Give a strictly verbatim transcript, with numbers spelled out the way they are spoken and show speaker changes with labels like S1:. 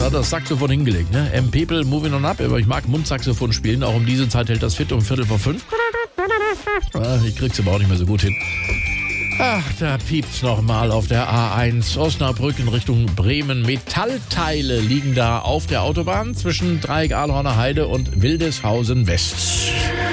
S1: hat das Saxophon hingelegt. Ne? M. People, moving on up. Aber ich mag Mundsaxophon spielen. Auch um diese Zeit hält das fit um Viertel vor fünf. Ah, ich krieg's aber auch nicht mehr so gut hin. Ach, da piept's nochmal auf der A eins. Osnabrück in Richtung Bremen. Metallteile liegen da auf der Autobahn zwischen Dreieck Ahlhorner Heide und Wildeshausen West.